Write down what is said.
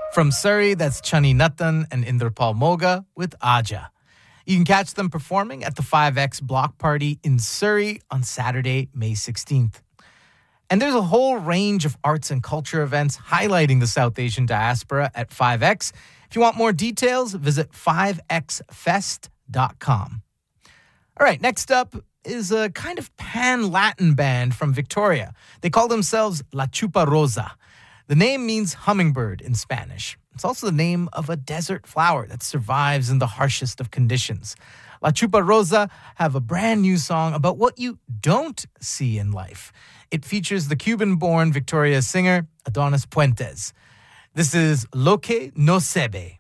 From Surrey, that's Chani Nathan and Indrapal Moga with Aja. You can catch them performing at the 5X Block Party in Surrey on Saturday, May 16th. And there's a whole range of arts and culture events highlighting the South Asian diaspora at 5X. If you want more details, visit 5xfest.com. All right, next up is a kind of pan-Latin band from Victoria. They call themselves La Chupa Rosa. The name means hummingbird in Spanish. It's also the name of a desert flower that survives in the harshest of conditions. La Chupa Rosa have a brand new song about what you don't see in life. It features the Cuban-born Victoria singer Adonis Puentes. This is Lo que no se ve.